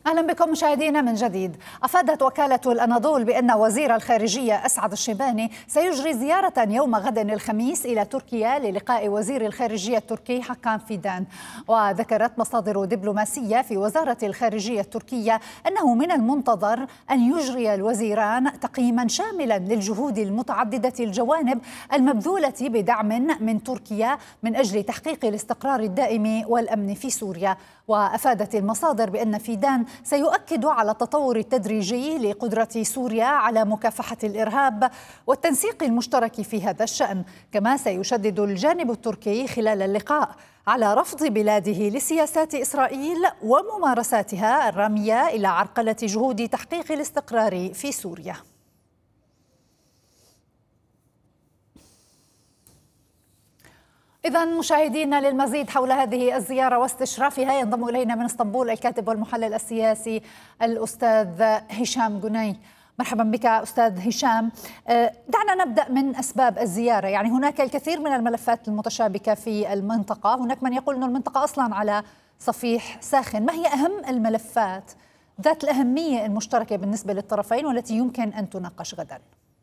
أهلا بكم مشاهدينا من جديد. أفادت وكالة الأناضول بأن وزير الخارجية أسعد الشيباني سيجري زيارة يوم غد الخميس إلى تركيا للقاء وزير الخارجية التركي حكان فيدان. وذكرت مصادر دبلوماسية في وزارة الخارجية التركية أنه من المنتظر أن يجري الوزيران تقييما شاملا للجهود المتعددة الجوانب المبذولة بدعم من تركيا من أجل تحقيق الاستقرار الدائم والأمن في سوريا. وأفادت المصادر بأن فيدان سيؤكد على التطور التدريجي لقدرة سوريا على مكافحة الإرهاب والتنسيق المشترك في هذا الشأن. كما سيشدد الجانب التركي خلال اللقاء على رفض بلاده لسياسات إسرائيل وممارساتها الرامية إلى عرقلة جهود تحقيق الاستقرار في سوريا. إذن مشاهدينا، للمزيد حول هذه الزيارة واستشرافها ينضم إلينا من اسطنبول الكاتب والمحلل السياسي الأستاذ هشام جني. مرحبا بك أستاذ هشام. دعنا نبدأ من أسباب الزيارة. يعني هناك الكثير من الملفات المتشابكة في المنطقة، هناك من يقول أن المنطقة أصلا على صفيح ساخن. ما هي أهم الملفات ذات الأهمية المشتركة بالنسبة للطرفين والتي يمكن أن تناقش غدا؟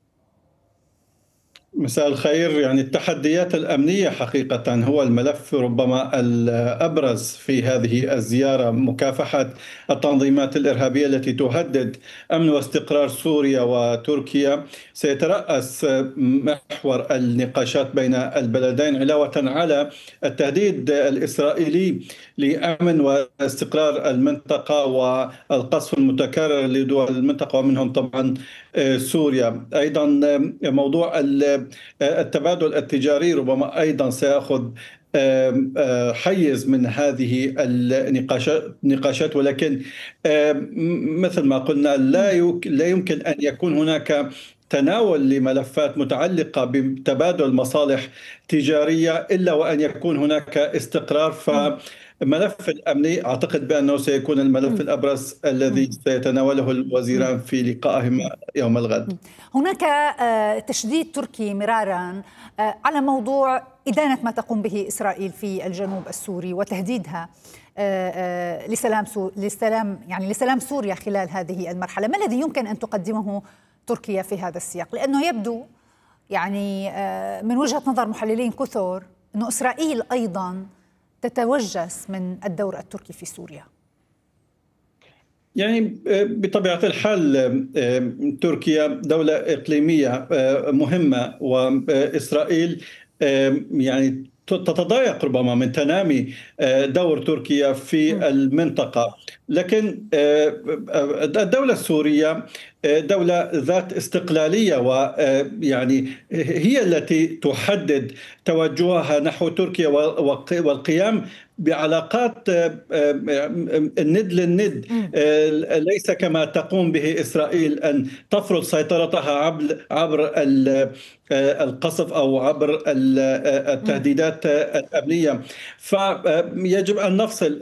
مساء الخير. يعني التحديات الأمنية حقيقة هو الملف ربما الأبرز في هذه الزيارة، مكافحة التنظيمات الإرهابية التي تهدد أمن واستقرار سوريا وتركيا. سيترأس محور النقاشات بين البلدين علاوة على التهديد الإسرائيلي لأمن واستقرار المنطقة والقصف المتكرر لدول المنطقة ومنهم طبعا سوريا. أيضا موضوع التبادل التجاري ربما أيضا سيأخذ حيز من هذه النقاشات، ولكن مثل ما قلنا لا يمكن أن يكون هناك تناول لملفات متعلقة بتبادل مصالح تجارية إلا وأن يكون هناك استقرار. ملف الأمني أعتقد بأنه سيكون الملف الأبرز الذي سيتناوله الوزيران في لقائهما يوم الغد. هناك تشديد تركي مرارا على موضوع إدانة ما تقوم به إسرائيل في الجنوب السوري وتهديدها لسلام سوريا خلال هذه المرحلة. ما الذي يمكن أن تقدمه تركيا في هذا السياق؟ لأنه يبدو يعني من وجهة نظر محللين كثر أنه إسرائيل أيضا تتوجس من الدور التركي في سوريا. يعني بطبيعة الحال تركيا دولة إقليمية مهمة، وإسرائيل يعني تتضايق ربما من تنامي دور تركيا في المنطقة. لكن الدولة السورية دولة ذات استقلالية، ويعني هي التي تحدد توجهها نحو تركيا والقيام بعلاقات الند للند، ليس كما تقوم به إسرائيل أن تفرض سيطرتها عبر القصف أو عبر التهديدات الأمنية. فيجب أن نفصل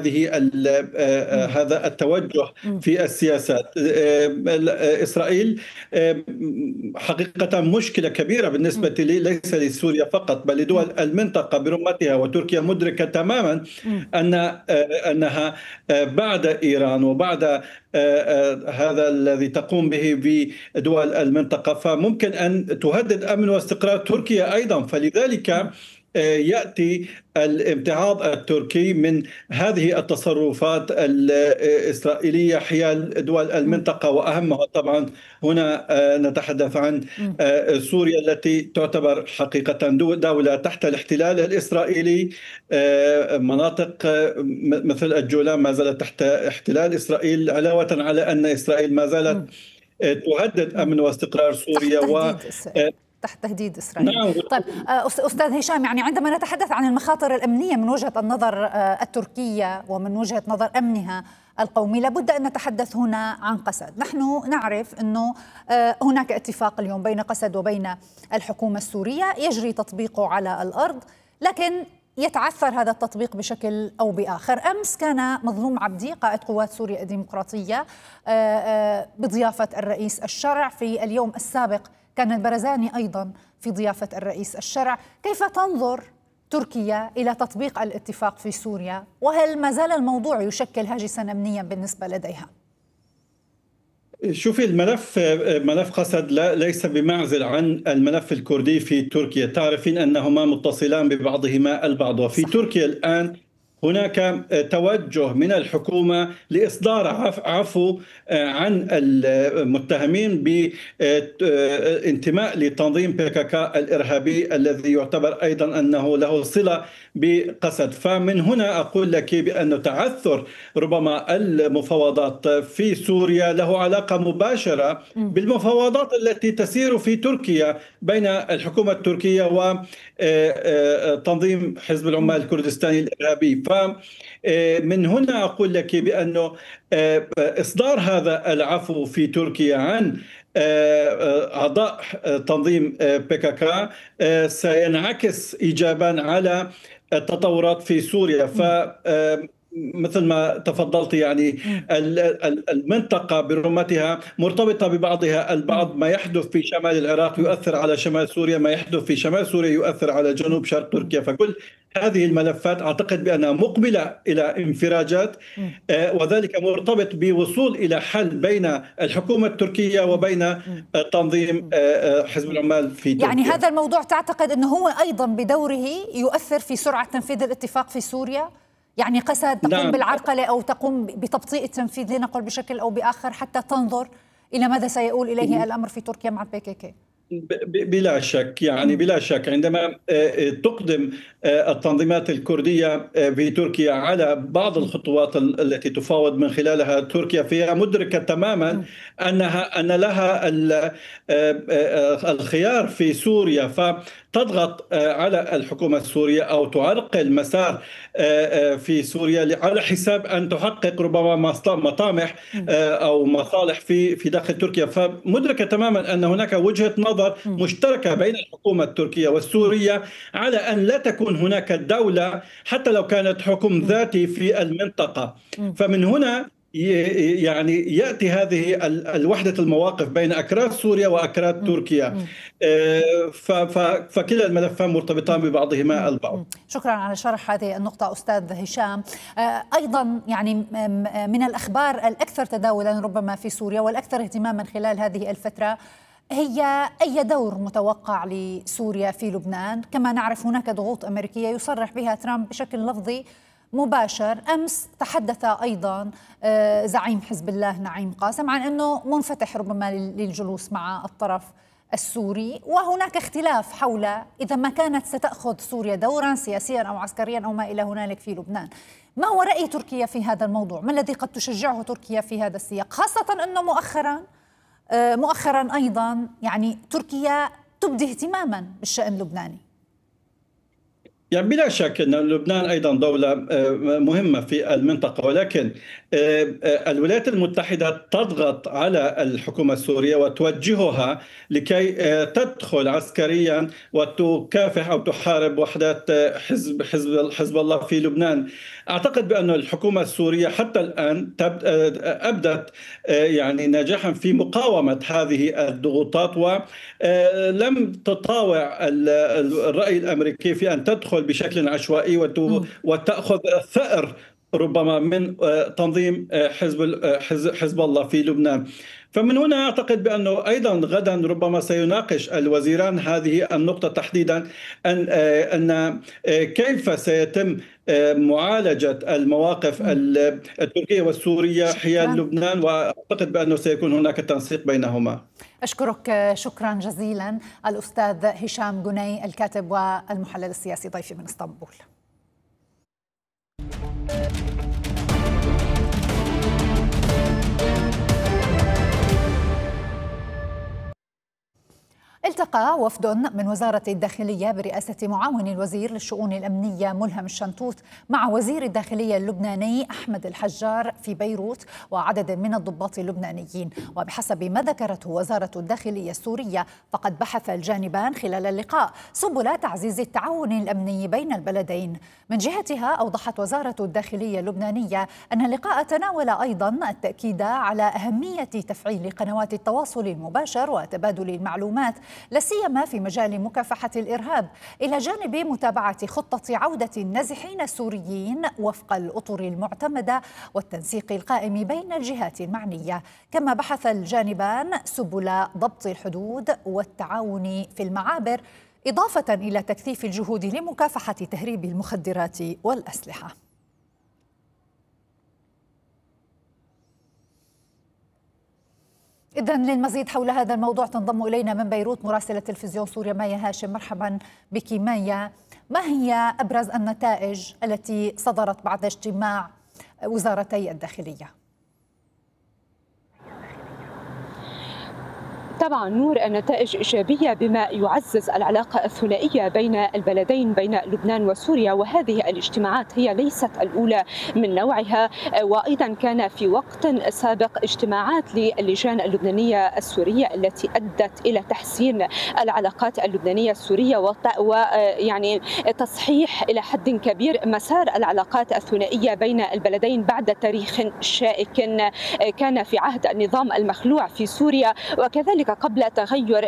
هذا التوجه في السياسات. إسرائيل حقيقة مشكلة كبيرة بالنسبة لي، ليس لسوريا فقط بل لدول المنطقة برمتها، وتركيا مدركة تماما أنها بعد إيران وبعد هذا الذي تقوم به بدول المنطقة فممكن أن تهدد أمن واستقرار تركيا أيضا. فلذلك يأتي الامتعاض التركي من هذه التصرفات الإسرائيلية حيال دول المنطقة، وأهمها طبعا هنا نتحدث عن سوريا التي تعتبر حقيقة دولة تحت الاحتلال الإسرائيلي. مناطق مثل الجولان ما زالت تحت احتلال إسرائيل، علاوة على أن إسرائيل ما زالت تهدد أمن واستقرار سوريا تحت تهديد إسرائيل. نعم. طيب أستاذ هشام، يعني عندما نتحدث عن المخاطر الأمنية من وجهة النظر التركية ومن وجهة نظر أمنها القومي، لابد أن نتحدث هنا عن قسد. نحن نعرف أنه هناك اتفاق اليوم بين قسد وبين الحكومة السورية يجري تطبيقه على الأرض، لكن يتعثر هذا التطبيق بشكل أو بآخر. أمس كان مظلوم عبدي قائد قوات سوريا الديمقراطية بضيافة الرئيس الشرع، في اليوم السابق كان البرزاني أيضا في ضيافة الرئيس الشرع. كيف تنظر تركيا إلى تطبيق الاتفاق في سوريا؟ وهل ما زال الموضوع يشكل هاجسا أمنيا بالنسبة لديها؟ شوفي، ملف قسد ليس بمعزل عن الملف الكردي في تركيا. تعرفين أنهما متصلان ببعضهما البعض. وفي صح. تركيا الآن هناك توجه من الحكومة لإصدار عفو عن المتهمين بانتماء لتنظيم PKK الإرهابي الذي يعتبر أيضا أنه له صلة بقسد. فمن هنا أقول لك بأن تعثر ربما المفاوضات في سوريا له علاقة مباشرة بالمفاوضات التي تسير في تركيا بين الحكومة التركية وتنظيم حزب العمال الكردستاني الإرهابي. فمن هنا أقول لك بأنه إصدار هذا العفو في تركيا عن أعضاء تنظيم PKK سينعكس إيجابا على التطورات في سوريا. مثل ما تفضلت، يعني المنطقة برمتها مرتبطة ببعضها البعض. ما يحدث في شمال العراق يؤثر على شمال سوريا، ما يحدث في شمال سوريا يؤثر على جنوب شرق تركيا. فكل هذه الملفات أعتقد بأنها مقبلة إلى انفراجات، وذلك مرتبط بوصول إلى حل بين الحكومة التركية وبين تنظيم حزب العمال في تركيا. يعني هذا الموضوع تعتقد أنه هو أيضا بدوره يؤثر في سرعة تنفيذ الاتفاق في سوريا؟ يعني قسد تقوم بالعرقلة أو تقوم بتبطيء التنفيذ لنقل بشكل أو بآخر حتى تنظر إلى ماذا سيؤول إليه الأمر في تركيا مع PKK؟ بلا شك، يعني بلا شك عندما تقدم التنظيمات الكردية في تركيا على بعض الخطوات التي تفاوض من خلالها تركيا، فهي مدركة تماما أن لها الخيار في سوريا، فتضغط على الحكومة السورية أو تعرقل مسار في سوريا على حساب أن تحقق ربما مطامح أو مصالح في داخل تركيا. فمدركة تماما أن هناك وجهة نظر مشتركة بين الحكومة التركية والسورية على أن لا تكون هناك دولة حتى لو كانت حكم ذاتي في المنطقة. فمن هنا يعني يأتي هذه الوحدة المواقف بين أكراد سوريا وأكراد تركيا، فكلا الملفان مرتبطان ببعضهما البعض. شكرا على شرح هذه النقطة أستاذ هشام. أيضا يعني من الأخبار الأكثر تداولا ربما في سوريا والأكثر اهتماما خلال هذه الفترة هي أي دور متوقع لسوريا في لبنان؟ كما نعرف هناك ضغوط أمريكية يصرح بها ترامب بشكل لفظي مباشر. أمس تحدث أيضا زعيم حزب الله نعيم قاسم عن أنه منفتح ربما للجلوس مع الطرف السوري، وهناك اختلاف حول إذا ما كانت ستأخذ سوريا دورا سياسيا أو عسكريا أو ما إلى هنالك في لبنان. ما هو رأي تركيا في هذا الموضوع؟ ما الذي قد تشجعه تركيا في هذا السياق، خاصة أنه مؤخرا أيضا يعني تركيا تبدي اهتماما بالشأن اللبناني؟ يعني بلا شك أن لبنان أيضا دولة مهمة في المنطقة، ولكن الولايات المتحدة تضغط على الحكومة السورية وتوجهها لكي تدخل عسكريا وتكافح أو تحارب وحدات حزب الله في لبنان. أعتقد بأن الحكومة السورية حتى الآن أبدت يعني نجاحا في مقاومة هذه الضغوطات، ولم تطاوع الرأي الأمريكي في أن تدخل بشكل عشوائي وتأخذ الثأر ربما من تنظيم حزب الله في لبنان. فمن هنا أعتقد بأنه أيضا غدا ربما سيناقش الوزيران هذه النقطة تحديدا، أن كيف سيتم معالجة المواقف التركية والسورية حيال لبنان، وأعتقد بأنه سيكون هناك تنسيق بينهما. أشكرك شكرا جزيلا الأستاذ هشام جني الكاتب والمحلل السياسي ضيفي من اسطنبول. التقى وفد من وزارة الداخلية برئاسة معاون الوزير للشؤون الأمنية ملهم الشنتوت مع وزير الداخلية اللبناني أحمد الحجار في بيروت وعدد من الضباط اللبنانيين. وبحسب ما ذكرته وزارة الداخلية السورية فقد بحث الجانبان خلال اللقاء سبل تعزيز التعاون الأمني بين البلدين. من جهتها أوضحت وزارة الداخلية اللبنانية أن اللقاء تناول أيضا التأكيد على أهمية تفعيل قنوات التواصل المباشر وتبادل المعلومات لا سيما في مجال مكافحة الإرهاب، إلى جانب متابعة خطة عودة النازحين السوريين وفق الأطر المعتمدة والتنسيق القائم بين الجهات المعنية. كما بحث الجانبان سبل ضبط الحدود والتعاون في المعابر، إضافة إلى تكثيف الجهود لمكافحة تهريب المخدرات والأسلحة. إذن للمزيد حول هذا الموضوع تنضم إلينا من بيروت مراسلة تلفزيون سوريا مايا هاشم. مرحبا بك مايا. ما هي أبرز النتائج التي صدرت بعد اجتماع وزارتي الداخلية؟ طبعا نور، النتائج إيجابية بما يعزز العلاقة الثنائية بين البلدين، بين لبنان وسوريا، وهذه الاجتماعات هي ليست الأولى من نوعها، وأيضا كان في وقت سابق اجتماعات للجان اللبنانية السورية التي أدت إلى تحسين العلاقات اللبنانية السورية ويعني تصحيح إلى حد كبير مسار العلاقات الثنائية بين البلدين بعد تاريخ شائك كان في عهد النظام المخلوع في سوريا، وكذلك قبل تغير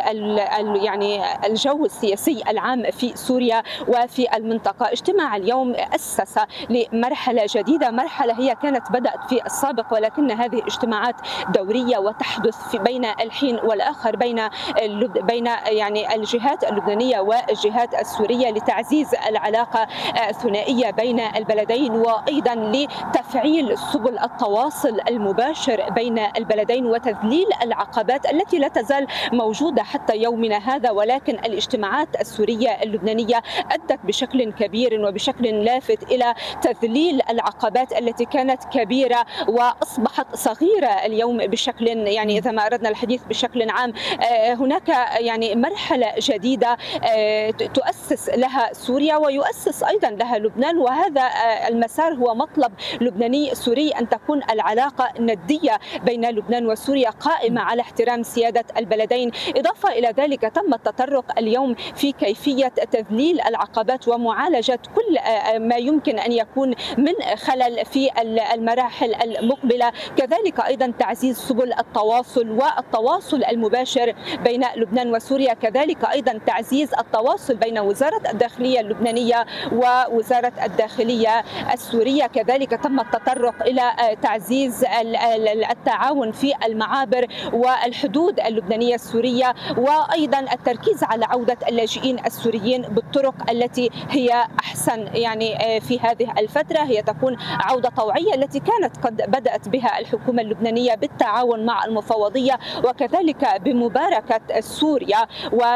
يعني الجو السياسي العام في سوريا وفي المنطقة. اجتماع اليوم أسس لمرحلة جديدة، مرحلة هي كانت بدأت في السابق، ولكن هذه اجتماعات دورية وتحدث بين الحين والآخر بين يعني الجهات اللبنانية والجهات السورية لتعزيز العلاقة الثنائية بين البلدين، وأيضا لتفعيل سبل التواصل المباشر بين البلدين وتذليل العقبات التي لا تزال موجودة حتى يومنا هذا. ولكن الاجتماعات السورية اللبنانية أدت بشكل كبير وبشكل لافت إلى تذليل العقبات التي كانت كبيرة وأصبحت صغيرة اليوم بشكل، يعني إذا ما أردنا الحديث بشكل عام، هناك يعني مرحلة جديدة تؤسس لها سوريا ويؤسس أيضا لها لبنان، وهذا المسار هو مطلب لبناني سوري، أن تكون العلاقة ندية بين لبنان وسوريا قائمة على احترام سيادة البلدين. إضافة إلى ذلك تم التطرق اليوم في كيفية تذليل العقبات ومعالجة كل ما يمكن أن يكون من خلل في المراحل المقبلة، كذلك أيضا تعزيز سبل التواصل والتواصل المباشر بين لبنان وسوريا، كذلك أيضا تعزيز التواصل بين وزارة الداخلية اللبنانية ووزارة الداخلية السورية، كذلك تم التطرق إلى تعزيز التعاون في المعابر والحدود اللبنانية السورية، وأيضا التركيز على عودة اللاجئين السوريين بالطرق التي هي أحسن. يعني في هذه الفترة هي تكون عودة طوعية التي كانت قد بدأت بها الحكومة اللبنانية بالتعاون مع المفوضية وكذلك بمباركة سوريا.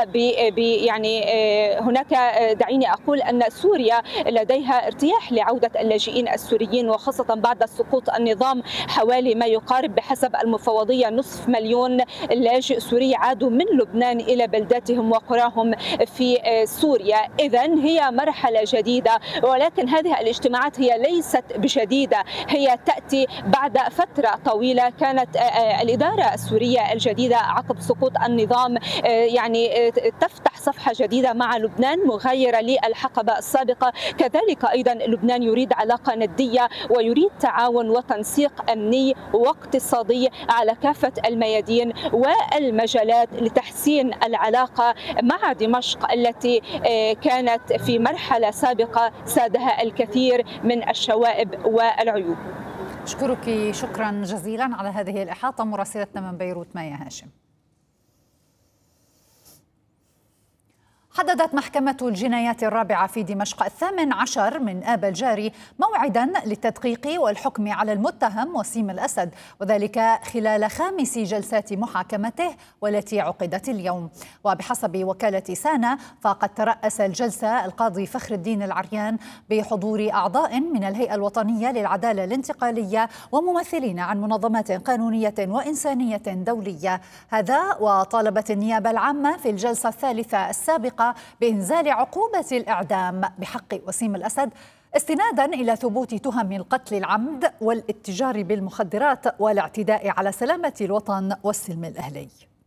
يعني هناك دعيني أقول أن سوريا لديها ارتياح لعودة اللاجئين السوريين، وخاصة بعد سقوط النظام حوالي ما يقارب بحسب المفوضية نصف مليون لاجئ سوري عادوا من لبنان إلى بلداتهم وقراهم في سوريا. إذن هي مرحلة جديدة، ولكن هذه الاجتماعات هي ليست بجديدة، هي تأتي بعد فترة طويلة. كانت الإدارة السورية الجديدة عقب سقوط النظام يعني تفتح صفحة جديدة مع لبنان مغايرة للحقبة السابقة، كذلك أيضا لبنان يريد علاقة ندية ويريد تعاون وتنسيق أمني واقتصادي على كافة الميادين والمجالات لتحسين العلاقة مع دمشق التي كانت في مرحلة سابقة سادها الكثير من الشوائب والعيوب. أشكرك شكرا جزيلا على هذه الإحاطة مراسلتنا من بيروت مايا هاشم. حددت محكمة الجنايات الرابعة في دمشق 18 من آب الجاري موعدا للتدقيق والحكم على المتهم وسيم الأسد، وذلك خلال 5 جلسات محاكمته والتي عقدت اليوم. وبحسب وكالة سانا فقد ترأس الجلسة القاضي فخر الدين العريان بحضور أعضاء من الهيئة الوطنية للعدالة الانتقالية وممثلين عن منظمات قانونية وإنسانية دولية. هذا وطالبت النيابة العامة في الجلسة الثالثة السابقة بإنزال عقوبة الإعدام بحق وسيم الأسد استنادا إلى ثبوت تهم القتل العمد والاتجار بالمخدرات والاعتداء على سلامة الوطن والسلم الأهلي.